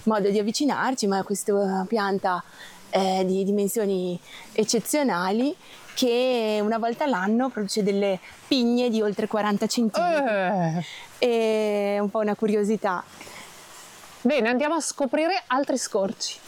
modo di avvicinarci, ma è questa pianta di dimensioni eccezionali che una volta all'anno produce delle pigne di oltre 40 centimetri. È un po' una curiosità. Bene, andiamo a scoprire altri scorci.